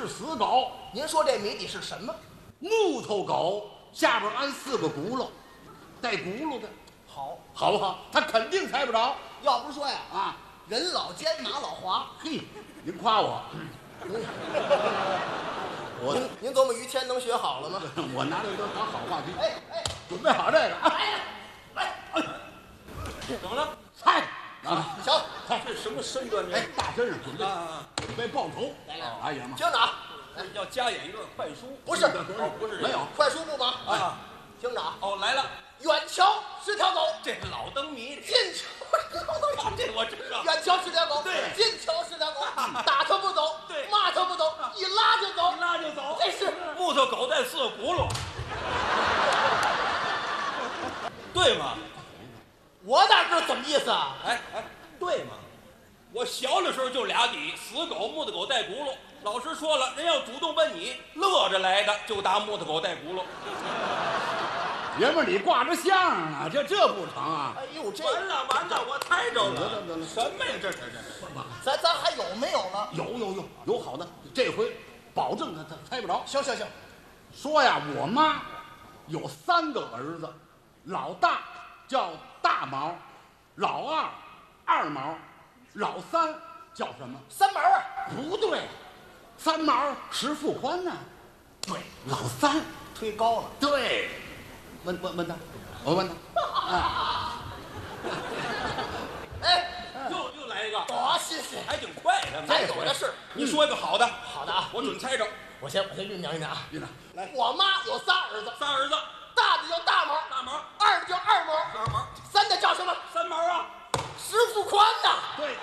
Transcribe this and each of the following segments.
是死狗。 您说这谜底是什么？ 木头狗下边安4个轱辘，带轱辘的，好不好？他肯定猜不着。 要不说呀， 啊， 人老奸马老滑。 嘿，您夸我， 您琢磨于谦能学好了吗？ 我拿这都当好话题。 哎， 准备好这个啊！ 来， 怎么了？ 猜啊！ 行， 这什么身段？ 哎，大身上准备啊， 准备报仇。 来， 哎呀妈！ 听着啊， 要加演一段快书？ 不是， 不是没有快书不忙啊。 听着啊， 哦，来了， 远瞧是条狗， 这老灯谜， 近瞧这我知道。 远瞧是条狗， 对近瞧是条狗，打它不走， 对骂它不走，一拉就走， 一拉就走， 这是木头狗带4个轱辘，对吗？ 我哪知道怎么意思啊？ 哎，对吗？我小的时候就俩底，死狗、木头狗带轱辘。老师说了，人要主动问你，乐着来的就答木头狗带轱辘。 爷们儿，你挂着相声呢，这不成啊！ 哎呦，这完了，我猜着了。 得了什么呀？这咱还有没有了？ 有好的，这回保证他猜不着。 行， 说呀，我妈有3个儿子，老大叫大毛，老二二毛，老三叫什么？ 三毛啊， 不对，三毛石富宽呢？对，老三推高了。 对，问他，我问他， 哎， 又来一个， 多新鲜！ 还挺快的。 咱有的是。 你说一个好的， 好的啊， 我准猜着。 我先酝酿啊。 院长， 来， 我妈有仨儿子， 3儿子， 大的叫大毛， 大毛、 二的叫二毛， 二毛、 三的叫什么？ 三毛啊。 石富宽呐。 对，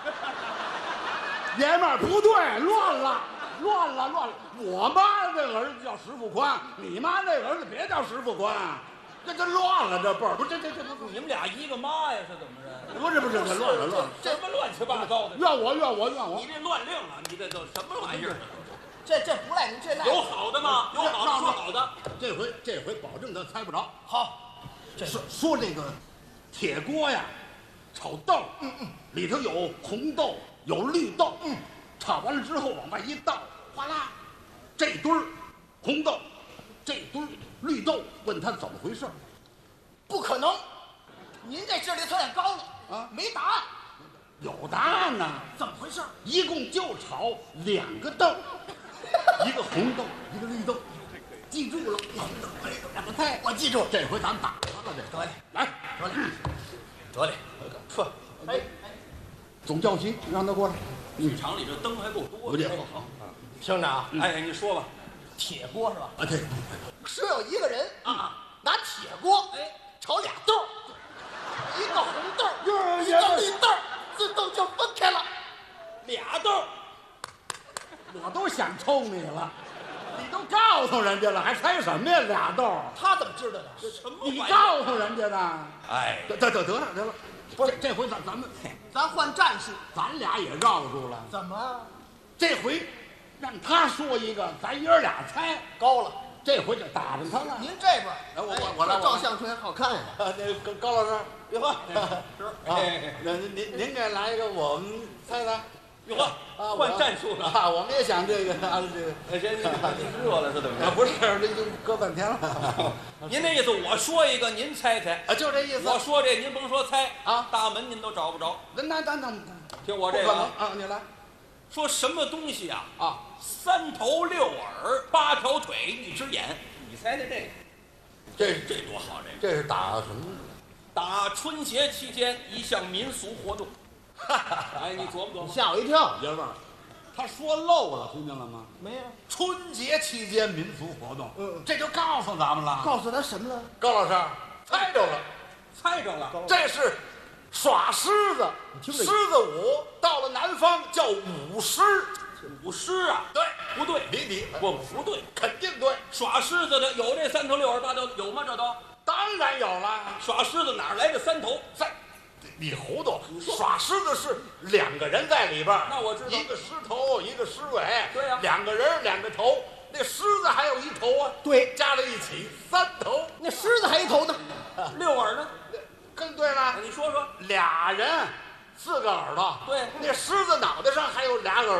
爷们儿不对，乱了。我妈这儿子叫石富宽，你妈那儿子别叫石富宽，这乱了，这辈儿不这你们俩一个妈呀？是怎么着？ 不是这乱了， 什么乱七八糟的？ 怨我， 你这乱令啊！你这都什么玩意儿？ 这不赖您，这赖有好的吗？有好的说好的。 这回保证他猜不着。 好。 说这个铁锅呀，炒豆，里头有红豆，有绿豆，炒完了之后往外一倒，哗啦，这堆儿红豆，这堆儿绿豆，问他怎么回事？ 不可能，您这智力测验高了啊， 没答案。 有答案呢， 怎么回事？ 一共就炒2个豆，一个红豆，一个绿豆，记住了。 哎，我记住。 这回咱打他了，这得嘞， 来， 得嘞， 说，哎， 总教习让他过来。 剧场里这灯还够多我这好。 听着啊， 哎，你说吧。 铁锅是吧？ 啊，对， 说有一个人啊， 拿铁锅炒俩豆，一个红豆，一爷们儿个绿豆，自动就分开了。 俩豆， 我都想抽你了，你都告诉人家了，还猜什么呀？俩豆， 他怎么知道的？ 什么你玩意儿？ 告诉人家的。 哎， 得了，不是这回咱们咱换战术。 咱俩也绕住了。 怎么这回让他说一个，咱爷儿俩猜， 高了？ 这回就打着他了。 您这边， 我来照相片好看呀。 那高老师， 哟呵， 那您给来一个，我们猜猜。 哟呵，换战术了。 啊！我们也想这个啊，这个哎，这热了是怎么着？ 不是，这就搁半天了。 您那意思，我说一个，您猜猜。 啊，就这意思。 我说这，您甭说猜啊， 大门您都找不着。 那听我这个啊，你来说什么东西啊？ 啊 ，3头6耳8条腿1只眼，你猜猜这个？这多好！ 这是打什么？ 打春节期间一项民俗活动。哎，你琢磨琢磨。 吓我一跳。 爷们儿，他说漏了，听见了吗？ 没有。 春节期间民俗活动，这就告诉咱们了。 告诉他什么了？ 高老师猜着了， 猜着了。 这是耍狮子，狮子舞，到了南方叫舞狮。 舞狮啊？ 对， 不对， 你不对， 肯定对。 耍狮子的有这3头6耳8条，有吗？这都当然有了。 耍狮子哪来的3头？ 你糊涂！耍狮子是2个人在里边， 那我知道， 一个狮头，一个狮尾。 对呀 ，2个人2个头，那狮子还有1头啊。 对， 加在一起3头。 那狮子还一头呢 ，6耳呢？ 更对了。 你说说 ，2人4个耳朵。 对， 那狮子脑袋上还有2耳朵呢。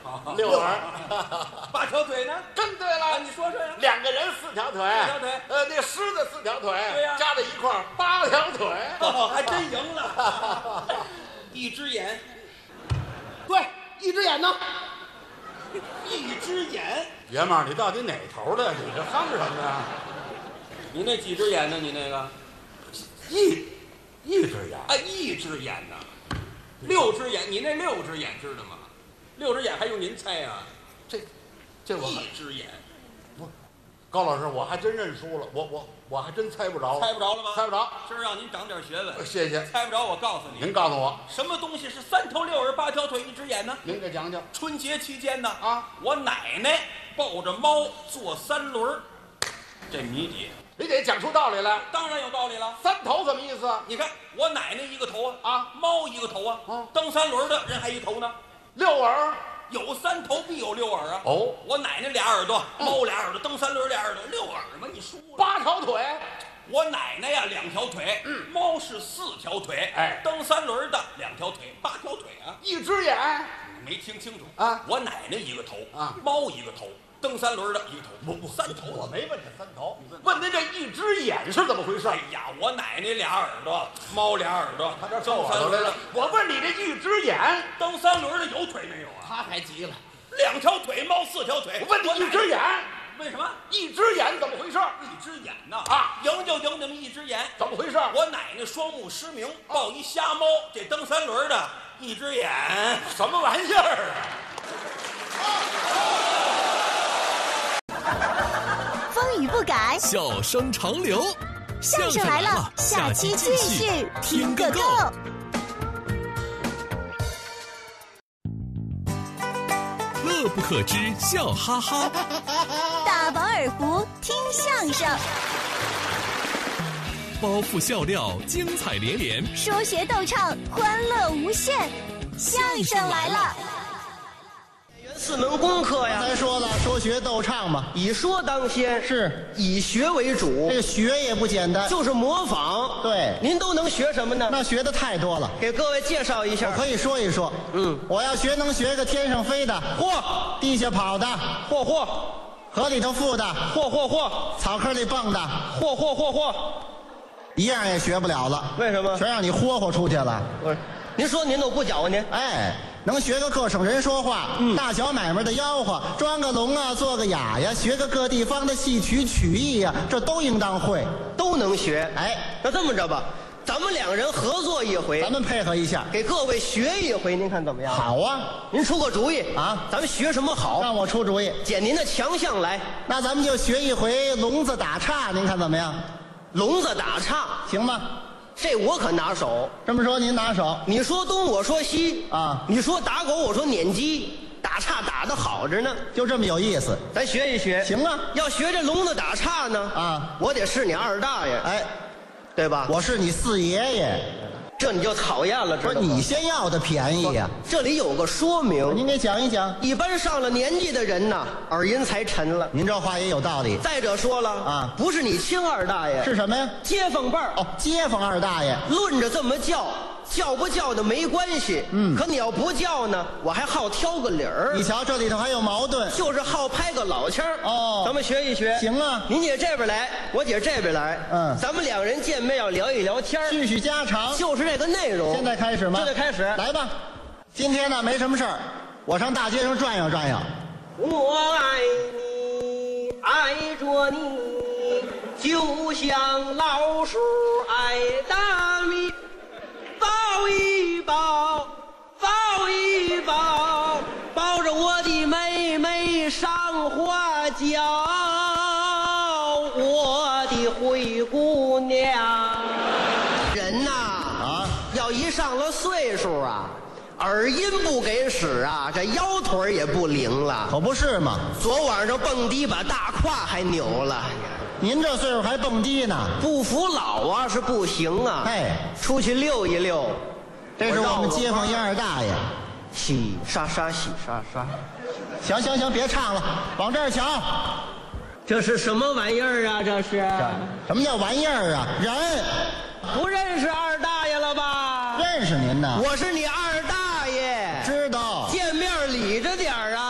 遛弯。 8条腿呢？ 真对了， 你说说呀。 2个人4条腿，4 条腿。 那狮子4条腿， 对呀， 加在一块儿8条腿。 还真赢了。1只眼。 对，1只眼呢 ？1只眼。 爷们儿，你到底哪头的？你这哼什么呀？ 你那几只眼呢？你那个一只眼。 哎，1只眼呢？6只眼，你那6只眼知道吗？6只眼还用您猜啊？ 这我 1只眼。 不，高老师，我还真认输了，我还真猜不着。 猜不着了吗？ 猜不着。 今儿让您长点学问。 谢谢。 猜不着，我告诉你。 您告诉我， 什么东西是3头6耳8条腿1只眼呢？ 您给讲讲。 春节期间呢， 我奶奶抱着猫坐3轮，这谜底。 你得讲出道理来。 当然有道理了。 3头什么意思？ 你看我奶奶1个头猫1个头蹬3轮的人还1头呢。 6耳。 有3头必有6耳啊！我奶奶2耳朵，猫2耳朵，蹬3轮2耳朵，6耳嘛，你输了。 8条腿。 我奶奶呀2条腿，猫是4条腿，蹬3轮的2条腿，8条腿啊 ！1只眼。 你没听清楚啊？ 我奶奶1个头猫1个头，蹬3轮的1个头，不3头。 我没问这3头，问您这1只眼是怎么回事？ 哎呀，我奶奶2耳朵，猫2耳朵， 他这蹬3轮的。我问你这1只眼， 蹬3轮的有腿没有啊？ 他还急了 ，2条腿，猫4条腿。 我问你1只眼， 为什么 1只眼怎么回事 ？1只眼呢？赢就赢你们1只眼， 怎么回事？ 我奶奶双目失明，抱一瞎猫，这蹬3轮的1只眼， 什么玩意儿啊？风雨不改， 笑声长流。 相声来了，下期继续听个够。 乐不可支，笑哈哈。 大饱耳福，听相声。 包袱笑料，精彩连连。 说学逗唱，欢乐无限。相声来了。 4门功课呀， 咱说了，说学逗唱嘛， 以说当先， 是以学为主。 这个学也不简单， 就是模仿。 对， 您都能学什么呢？ 那学的太多了， 给各位介绍一下。 我可以说一说。我要学能学个天上飞的，地下跑的，河里头浮的，草坑里蹦的，一样也学不了了。 为什么？ 全让你霍出去了。 不是，您说您都不搅和您。 能学个各省人说话，大小买卖的吆喝，装个聋啊，做个哑呀，学个各地方的戏曲曲艺呀，这都应当会， 都能学。那这么着吧，咱们2人合作一回， 咱们配合一下， 给各位学一回，您看怎么样？ 好啊， 您出个主意咱们学什么好？ 让我出主意， 捡您的强项来。 那咱们就学一回聋子打岔，您看怎么样？ 聋子打岔行吗？ 这我可拿手。 这么说您拿手， 你说东我说西你说打狗我说撵鸡，打岔打得好着呢， 就这么有意思。 咱学一学。 行啊， 要学这聋子打岔呢我得是你2大爷，对吧？ 我是你4爷爷， 这你就讨厌了，知道吗？ 不是你先要的便宜呀。 这里有个说明， 您给讲一讲。 一般上了年纪的人呐，耳音才沉了。 您这话也有道理。 再者说了不是你亲2大爷， 是什么呀？ 街坊辈儿。 街坊2大爷， 论着这么叫不叫的没关系。可你要不叫呢，我还好挑个理儿。 你瞧这里头还有矛盾， 就是好拍个老腔儿。咱们学一学。 行啊， 您姐这边来，我姐这边来。咱们2人见面要聊一聊天， 叙叙家常， 就是这个内容。 现在开始吗？ 现在开始， 来吧。今天呢没什么事儿，我上大街上转悠转悠。 我爱你，爱着你，就像老鼠爱大米。抱一抱，抱一抱，抱着我的妹妹上花轿，我的灰姑娘。人呐要一上了岁数耳音不给使这腰腿也不灵了。 可不是嘛， 昨晚上蹦迪把大胯还扭了。 您这岁数还蹦迪呢？ 不服老是不行出去溜一溜。 这是我们街坊1、2大爷。 洗刷刷，洗刷刷。 行，别唱了，往这儿瞧。 这是什么玩意儿啊？这是什么叫玩意儿啊？人不认识2大爷了吧？ 认识您呢， 我是你2大爷。 知道。 见面理着点儿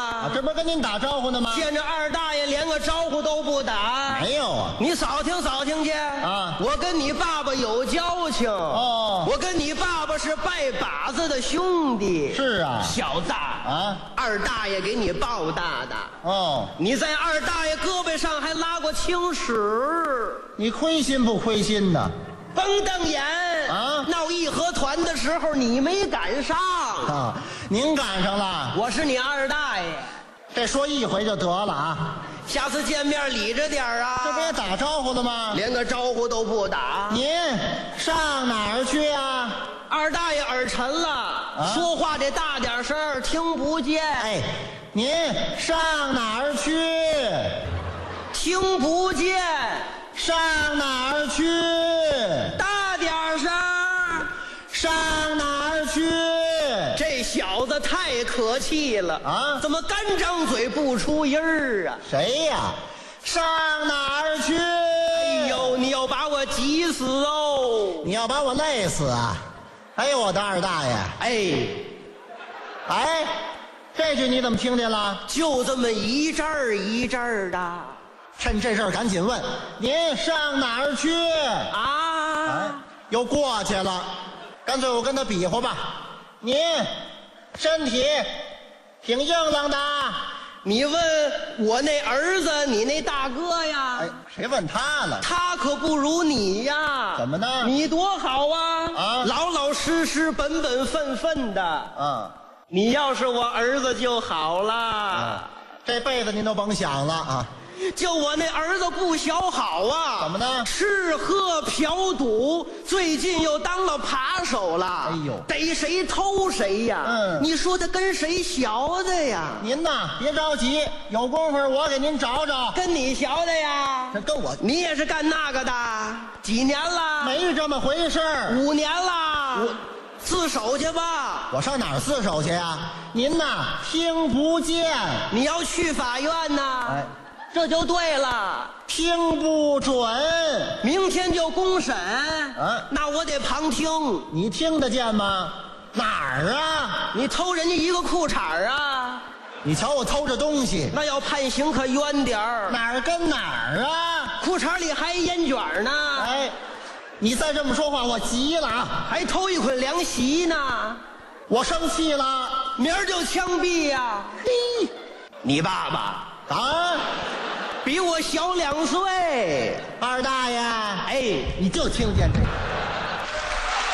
跟您打招呼呢吗？ 见着二大爷连个招呼都不打。 没有啊。 你扫听扫听去啊！ 我跟你爸爸有交情哦， 我跟你爸爸是拜把子的兄弟。 是啊， 小子啊， 二大爷给你抱大的。 哦， 你在二大爷胳膊上还拉过青史， 你亏心不亏心呢？ 甭瞪眼啊！ 闹义和团的时候你没赶上啊，您赶上了。 我是你二大爷， 这说一回就得了啊。 下次见面理着点啊。 这不也打招呼了吗？ 连个招呼都不打。 您上哪儿去啊？ 二大爷耳沉了，说话得大点声，听不见。 哎，您上哪儿去？ 听不见。 上哪儿去？ 大点声。 上哪儿去？ 这小子太可气了啊！ 怎么干张嘴不出音儿啊？ 谁呀？上哪儿去？ 哎呦，你要把我急死哦！ 你要把我累死啊！哎呦，我的二大爷！哎，这句你怎么听见了？ 就这么一阵儿一阵儿的。 趁这事儿赶紧问，您上哪儿去？ 啊！ 哎，又过去了，干脆我跟他比划吧。您身体挺硬朗的。 你问我那儿子，你那大哥呀？ 哎，谁问他了？ 他可不如你呀。 怎么呢？ 你多好啊！ 啊， 老老实实、本本分分的。 啊， 你要是我儿子就好了。 这辈子您都甭想了啊！ 就我那儿子不小好啊！ 怎么呢？ 吃喝嫖赌，最近又当了扒手了。 哎呦， 逮谁偷谁呀！你说他跟谁学的呀？ 您呐，别着急，有功夫我给您找找。 跟你学的呀？ 这跟我， 你也是干那个的？几年了？ 没这么回事儿。 5年了。自首去吧。 我上哪儿自首去呀？您呐，听不见。 你要去法院呐？ 哎。 这就对了， 听不准， 明天就公审。那我得旁听。 你听得见吗？哪儿啊？ 你偷人家一个裤衩啊？ 你瞧我偷着东西， 那要判刑可冤点儿。 哪儿跟哪儿啊？ 裤衩里还烟卷呢。 哎，你再这么说话，我急了啊！ 还偷一捆凉席呢， 我生气了， 明儿就枪毙呀！嘿，你爸爸啊？ 比我小2岁， 二大爷， 哎， 你就听见这个。